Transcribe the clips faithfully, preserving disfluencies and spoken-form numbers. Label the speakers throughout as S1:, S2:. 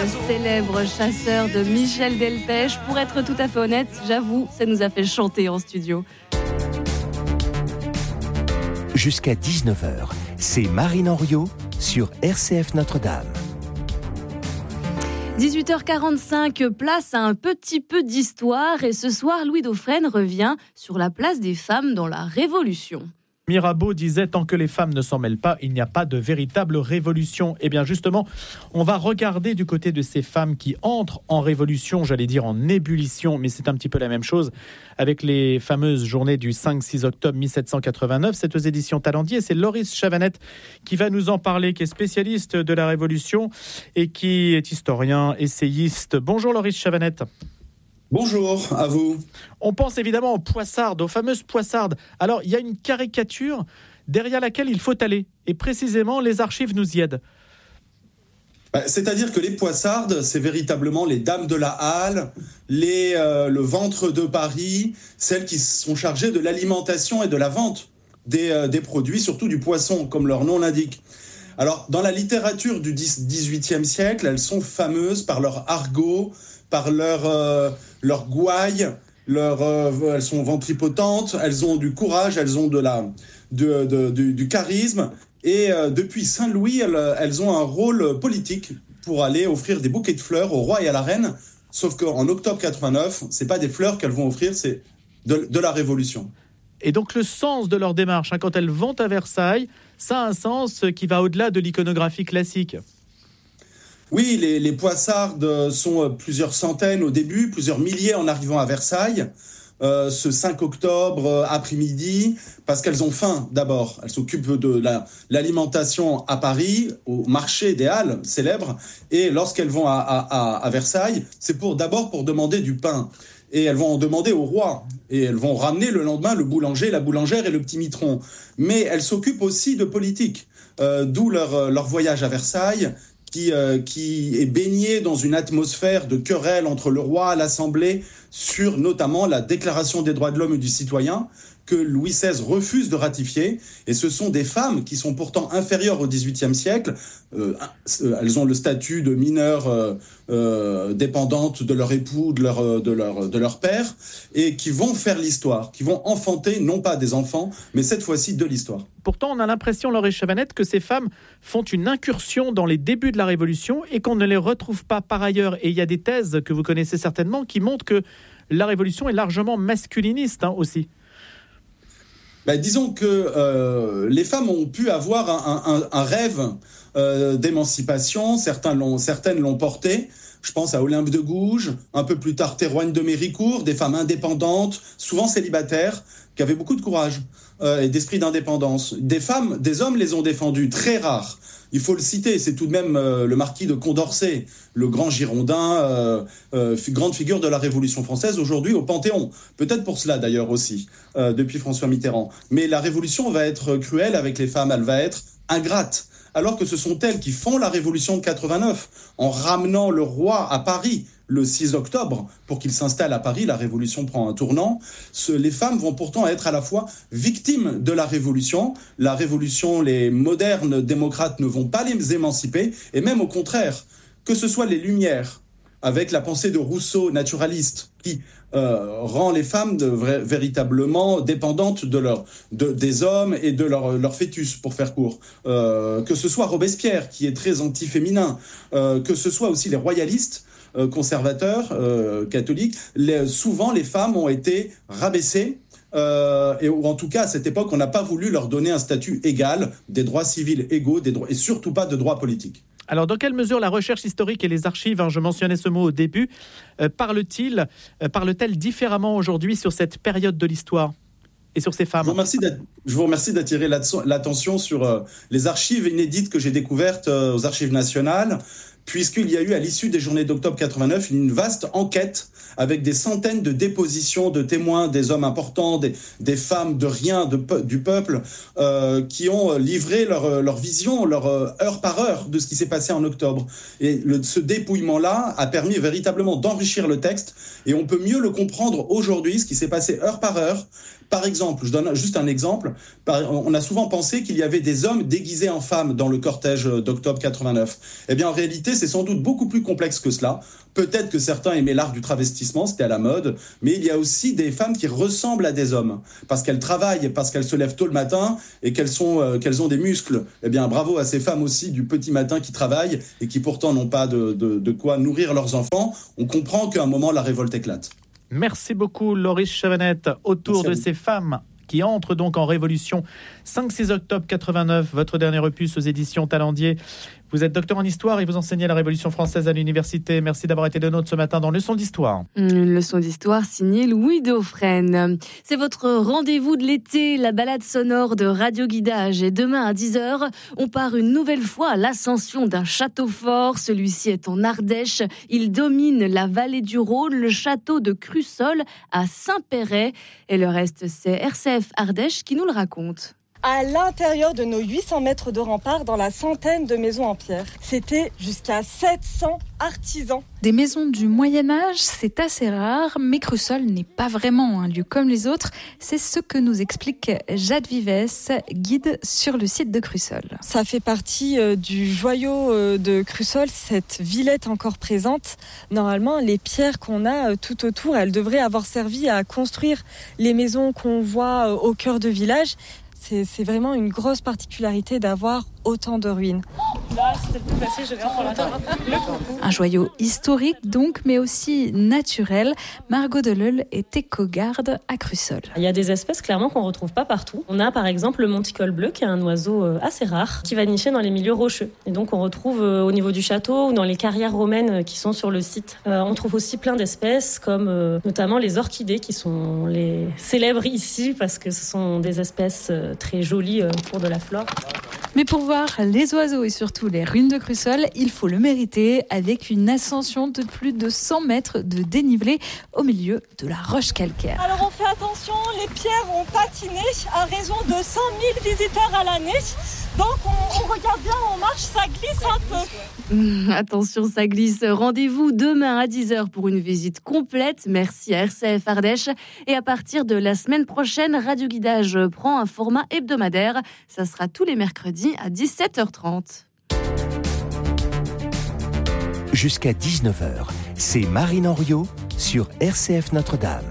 S1: célèbre chasseur de Michel Delpech. Pour être tout à fait honnête, j'avoue, ça nous a fait chanter en studio.
S2: Jusqu'à dix-neuf heures, c'est Marine Henriot sur R C F Notre-Dame.
S1: dix-huit heures quarante-cinq, place à un petit peu d'histoire. Et ce soir, Louis Dauphren revient sur la place des femmes dans la Révolution.
S3: Mirabeau disait « Tant que les femmes ne s'en mêlent pas, il n'y a pas de véritable révolution ». Eh bien justement, on va regarder du côté de ces femmes qui entrent en révolution, j'allais dire en ébullition, mais c'est un petit peu la même chose avec les fameuses journées du cinq six octobre mille sept cent quatre-vingt-neuf. C'est aux éditions Talendier, c'est Loris Chavanette qui va nous en parler, qui est spécialiste de la Révolution et qui est historien, essayiste. Bonjour Loris Chavanette.
S4: Bonjour à vous.
S3: On pense évidemment aux poissardes, aux fameuses poissardes. Alors, il y a une caricature derrière laquelle il faut aller. Et précisément, les archives nous y aident.
S4: C'est-à-dire que les poissardes, c'est véritablement les dames de la Halle, les, euh, le ventre de Paris, celles qui sont chargées de l'alimentation et de la vente des, euh, des produits, surtout du poisson, comme leur nom l'indique. Alors, dans la littérature du dix-huitième siècle, elles sont fameuses par leur argot, par leur, euh, leur gouaille, leur, euh, elles sont ventripotentes, elles ont du courage, elles ont de la, de, de, du, du charisme. Et euh, depuis Saint-Louis, elles, elles ont un rôle politique pour aller offrir des bouquets de fleurs au roi et à la reine. Sauf qu'en octobre quatre-vingt-neuf, c'est pas des fleurs qu'elles vont offrir, c'est de, de la Révolution.
S3: Et donc le sens de leur démarche, hein, quand elles vont à Versailles, ça a un sens qui va au-delà de l'iconographie classique.
S4: Oui, les, les poissardes sont plusieurs centaines au début, plusieurs milliers en arrivant à Versailles, euh, ce cinq octobre euh, après-midi, parce qu'elles ont faim d'abord. Elles s'occupent de la, l'alimentation à Paris, au marché des Halles célèbre, et lorsqu'elles vont à, à, à Versailles, c'est pour, d'abord pour demander du pain. Et elles vont en demander au roi, et elles vont ramener le lendemain le boulanger, la boulangère et le petit mitron. Mais elles s'occupent aussi de politique, euh, d'où leur, leur voyage à Versailles, Qui, euh, qui est baigné dans une atmosphère de querelle entre le roi et l'Assemblée sur notamment la Déclaration des droits de l'homme et du citoyen que Louis seize refuse de ratifier. Et ce sont des femmes qui sont pourtant inférieures au dix-huitième siècle. Euh, elles ont le statut de mineures euh, euh, dépendantes de leur époux, de leur, de, leur, de leur père, et qui vont faire l'histoire, qui vont enfanter non pas des enfants, mais cette fois-ci de l'histoire.
S3: Pourtant, on a l'impression, Laure Chavanette, que ces femmes font une incursion dans les débuts de la Révolution et qu'on ne les retrouve pas par ailleurs. Et il y a des thèses que vous connaissez certainement qui montrent que la Révolution est largement masculiniste hein, aussi.
S4: Ben, disons que euh, les femmes ont pu avoir un, un, un rêve euh, d'émancipation. Certains l'ont, certaines l'ont porté. Je pense à Olympe de Gouges, un peu plus tard Théroigne de Méricourt, des femmes indépendantes, souvent célibataires, qui avaient beaucoup de courage euh, et d'esprit d'indépendance. Des femmes, des hommes les ont défendues, très rares. Il faut le citer, c'est tout de même euh, le marquis de Condorcet, le grand Girondin, euh, euh, grande figure de la Révolution française, aujourd'hui au Panthéon. Peut-être pour cela d'ailleurs aussi, euh, depuis François Mitterrand. Mais la Révolution va être cruelle avec les femmes, elle va être ingrate. Alors que ce sont elles qui font la Révolution de quatre-vingt-neuf, en ramenant le roi à Paris le six octobre, pour qu'il s'installe à Paris, la Révolution prend un tournant. Ce, les femmes vont pourtant être à la fois victimes de la Révolution. La Révolution, les modernes démocrates ne vont pas les émanciper, et même au contraire, que ce soit les Lumières, avec la pensée de Rousseau, naturaliste, qui euh, rend les femmes de, vra- véritablement dépendantes de leur, de, des hommes et de leur, leur fœtus, pour faire court. Euh, que ce soit Robespierre, qui est très anti-féminin, euh, que ce soit aussi les royalistes, euh, conservateurs, euh, catholiques. Les, souvent, les femmes ont été rabaissées, euh, et, ou en tout cas, à cette époque, on n'a pas voulu leur donner un statut égal, des droits civils égaux, des droits, et surtout pas de droits politiques.
S3: Alors, dans quelle mesure la recherche historique et les archives, hein, je mentionnais ce mot au début, euh, parlent-ils, euh, parlent-elles différemment aujourd'hui sur cette période de l'histoire et sur ces femmes ?
S4: Je vous remercie, je vous remercie d'attirer l'attention sur euh, les archives inédites que j'ai découvertes euh, aux Archives nationales, puisqu'il y a eu à l'issue des journées d'octobre quatre-vingt-neuf une vaste enquête avec des centaines de dépositions de témoins, des hommes importants, des, des femmes de rien, de, du peuple, euh, qui ont livré leur, leur vision, leur heure par heure de ce qui s'est passé en octobre. Et le, ce dépouillement-là a permis véritablement d'enrichir le texte, et on peut mieux le comprendre aujourd'hui, ce qui s'est passé heure par heure, Par exemple, je donne juste un exemple, on a souvent pensé qu'il y avait des hommes déguisés en femmes dans le cortège d'octobre quatre-vingt-neuf. Eh bien, en réalité, c'est sans doute beaucoup plus complexe que cela. Peut-être que certains aimaient l'art du travestissement, c'était à la mode, mais il y a aussi des femmes qui ressemblent à des hommes, parce qu'elles travaillent, parce qu'elles se lèvent tôt le matin et qu'elles, sont, euh, qu'elles ont des muscles. Eh bien, bravo à ces femmes aussi du petit matin qui travaillent et qui pourtant n'ont pas de, de, de quoi nourrir leurs enfants. On comprend qu'à un moment, la révolte éclate.
S3: Merci beaucoup, Loris Chevenette. Autour de ces femmes qui entrent donc en révolution, cinq six octobre quatre-vingt-neuf, votre dernier opus aux éditions Talendier. Vous êtes docteur en histoire et vous enseignez la Révolution française à l'université. Merci d'avoir été de nôtres ce matin dans Leçon d'histoire.
S1: Une leçon d'histoire signée Louis Dauphren. C'est votre rendez-vous de l'été, la balade sonore de Radio Guidage. Et demain à dix heures, on part une nouvelle fois à l'ascension d'un château fort. Celui-ci est en Ardèche. Il domine la vallée du Rhône, le château de Crussol à Saint-Péret. Et le reste, c'est R C F Ardèche qui nous le raconte.
S5: À l'intérieur de nos huit cents mètres de rempart, dans la centaine de maisons en pierre. C'était jusqu'à sept cents artisans.
S6: Des maisons du Moyen-Âge, c'est assez rare, mais Crussol n'est pas vraiment un lieu comme les autres. C'est ce que nous explique Jade Vives, guide sur le site de Crussol.
S5: Ça fait partie euh, du joyau euh, de Crussol, cette villette encore présente. Normalement, les pierres qu'on a euh, tout autour, elles devraient avoir servi à construire les maisons qu'on voit euh, au cœur de village. C'est, c'est vraiment une grosse particularité d'avoir autant de ruines.
S7: Là, c'était plus facile, je viens pour l'intérieur.
S6: Un joyau historique donc, mais aussi naturel. Margot Deleuil est éco-garde à Crussol.
S7: Il y a des espèces clairement qu'on ne retrouve pas partout. On a par exemple le monticole bleu, qui est un oiseau assez rare, qui va nicher dans les milieux rocheux. Et donc on retrouve au niveau du château ou dans les carrières romaines qui sont sur le site. Euh, on trouve aussi plein d'espèces, comme euh, notamment les orchidées, qui sont les célèbres ici, parce que ce sont des espèces très jolies pour de la flore.
S6: Mais pour voir les oiseaux et surtout les ruines de Crussol, il faut le mériter avec une ascension de plus de cent mètres de dénivelé au milieu de la roche calcaire.
S5: Alors on fait attention, les pierres ont patiné à raison de cent mille visiteurs à l'année. Donc on, on regarde bien, on marche, ça glisse un peu.
S1: Mmh, attention, ça glisse. Rendez-vous demain à dix heures pour une visite complète. Merci à R C F Ardèche. Et à partir de la semaine prochaine, Radio Guidage prend un format hebdomadaire. Ça sera tous les mercredis à dix-sept heures trente.
S2: Jusqu'à dix-neuf heures, c'est Marine Henriot sur R C F Notre-Dame.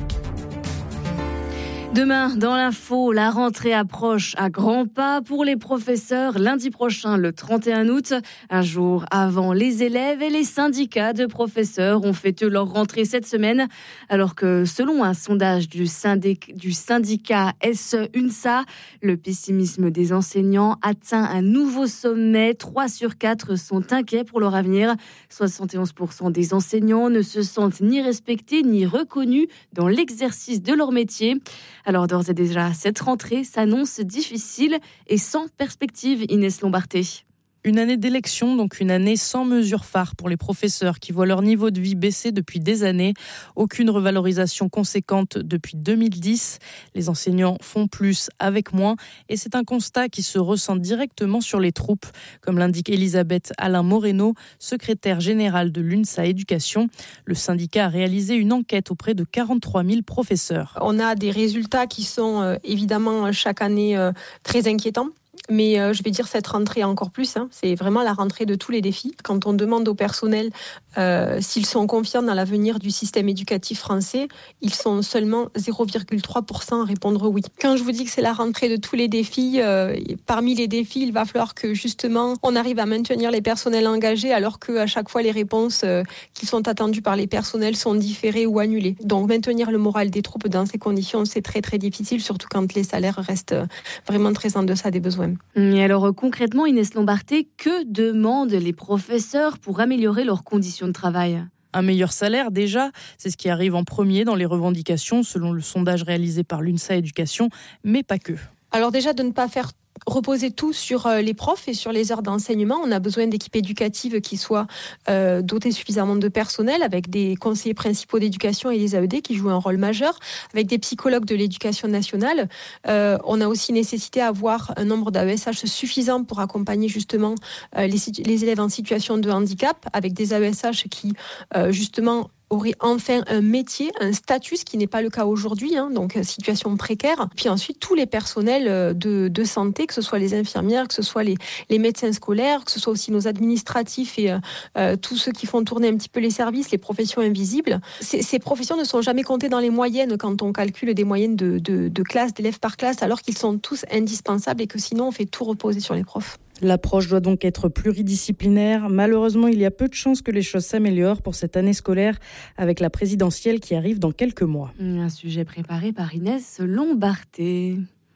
S1: Demain, dans l'info, la rentrée approche à grands pas pour les professeurs. Lundi prochain, le trente et un août, un jour avant, les élèves et les syndicats de professeurs ont fêté leur rentrée cette semaine. Alors que, selon un sondage du, syndic- du syndicat S UNSA, le pessimisme des enseignants atteint un nouveau sommet. trois sur quatre sont inquiets pour leur avenir. soixante et onze pour cent des enseignants ne se sentent ni respectés ni reconnus dans l'exercice de leur métier. Alors d'ores et déjà, cette rentrée s'annonce difficile et sans perspective, Inès Lombarté.
S8: Une année d'élection, donc une année sans mesure phare pour les professeurs qui voient leur niveau de vie baisser depuis des années. Aucune revalorisation conséquente depuis deux mille dix. Les enseignants font plus avec moins et c'est un constat qui se ressent directement sur les troupes, comme l'indique Elisabeth Alain Moreno, secrétaire générale de l'UNSA Éducation. Le syndicat a réalisé une enquête auprès de quarante-trois mille professeurs.
S9: On a des résultats qui sont euh, évidemment chaque année euh, très inquiétants. Mais euh, je vais dire cette rentrée encore plus, hein, c'est vraiment la rentrée de tous les défis. Quand on demande au personnel euh, s'ils sont confiants dans l'avenir du système éducatif français, ils sont seulement zéro virgule trois pour cent à répondre oui. Quand je vous dis que c'est la rentrée de tous les défis, euh, parmi les défis, il va falloir que justement on arrive à maintenir les personnels engagés alors qu'à chaque fois les réponses euh, qui sont attendues par les personnels sont différées ou annulées. Donc maintenir le moral des troupes dans ces conditions, c'est très très difficile, surtout quand les salaires restent vraiment très en deçà des besoins.
S1: Et alors concrètement, Inès Lombarté, que demandent les professeurs pour améliorer leurs conditions de travail ?
S8: Un meilleur salaire déjà, c'est ce qui arrive en premier dans les revendications selon le sondage réalisé par l'UNSA Éducation, mais pas que.
S9: Alors déjà de ne pas faire reposer tout sur les profs et sur les heures d'enseignement. On a besoin d'équipes éducatives qui soient euh, dotées suffisamment de personnel, avec des conseillers principaux d'éducation et des A E D qui jouent un rôle majeur, avec des psychologues de l'éducation nationale. Euh, on a aussi nécessité d'avoir un nombre d'A E S H suffisant pour accompagner justement euh, les, les élèves en situation de handicap, avec des A E S H qui euh, justement auraient enfin un métier, un statut, ce qui n'est pas le cas aujourd'hui, hein, donc situation précaire. Puis ensuite, tous les personnels de, de santé, que ce soit les infirmières, que ce soit les, les médecins scolaires, que ce soit aussi nos administratifs et euh, tous ceux qui font tourner un petit peu les services, les professions invisibles. Ces, ces professions ne sont jamais comptées dans les moyennes quand on calcule des moyennes de, de, de classe, d'élèves par classe, alors qu'ils sont tous indispensables et que sinon on fait tout reposer sur les profs.
S8: L'approche doit donc être pluridisciplinaire. Malheureusement, il y a peu de chances que les choses s'améliorent pour cette année scolaire avec la présidentielle qui arrive dans quelques mois.
S1: Un sujet préparé par Inès Lombarté.